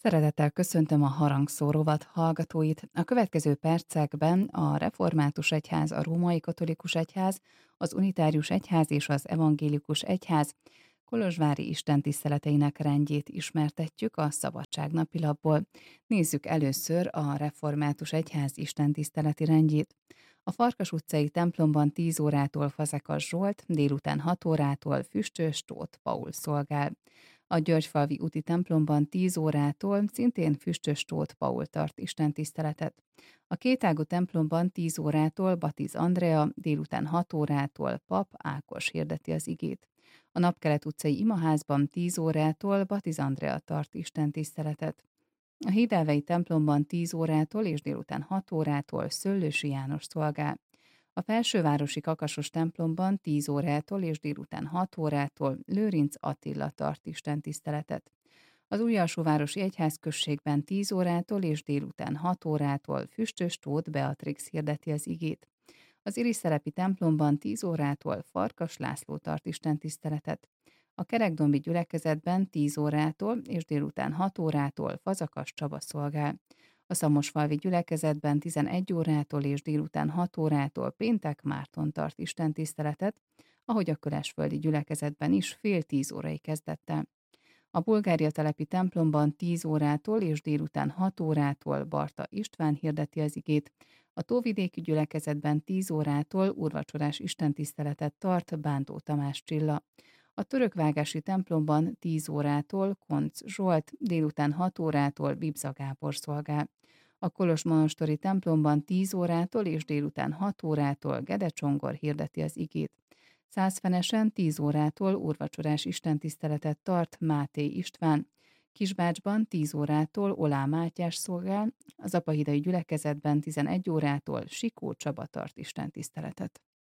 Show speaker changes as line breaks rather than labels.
Szeretettel köszöntöm a Harangszó rovat hallgatóit. A következő percekben a Református Egyház, a Római Katolikus Egyház, az Unitárius Egyház és az Evangélikus Egyház kolozsvári istentiszteleteinek rendjét ismertetjük a Szabadságnapi Lapból. Nézzük először a Református Egyház istentiszteleti rendjét. A Farkas utcai templomban 10 órától Fazekas Zsolt, délután 6 órától Füstös Tóth Paul szolgál. A Györgyfalvi úti templomban 10 órától szintén Füstös Tóth Paul tart istentiszteletet. A Kétágú templomban 10 órától Batiz Andrea, délután 6 órától Pap Ákos hirdeti az igét. A Napkelet utcai imaházban 10 órától Batiz Andrea tart istentiszteletet. A Hídelvei templomban 10 órától és délután 6 órától Szöllősi János szolgál. A Felsővárosi Kakasos templomban 10 órától és délután 6 órától Lőrinc Attila tart istentiszteletet. Az Újalsóvárosi Egyházközségben 10 órától és délután 6 órától Füstös Tóth Beatrix hirdeti az igét. Az Irisztelepi templomban 10 órától Farkas László tart istentiszteletet. A Kerekdombi gyülekezetben 10 órától és délután 6 órától Fazakas Csaba szolgál. A Szamosfalvi gyülekezetben 11 órától és délután 6 órától Péntek Márton tart istentiszteletet, ahogy a Külesföldi gyülekezetben is fél 10 órai kezdettel. A Bulgária telepi templomban 10 órától és délután 6 órától Barta István hirdeti az igét, a Tóvidéki gyülekezetben 10 órától úrvacsorás istentiszteletet tart Bántó Tamás Csilla. A Törökvágási templomban 10 órától Koncz Zsolt, délután 6 órától Bibza Gábor szolgál. A Kolozsmonostori templomban 10 órától és délután 6 órától Gede Csongor hirdeti az igét. Százfenesen 10 órától úrvacsorás istentiszteletet tart Máté István. Kisbácsban 10 órától Olá Mátyás szolgál, az Apahidai gyülekezetben 11 órától Sikó Csaba tart istentiszteletet.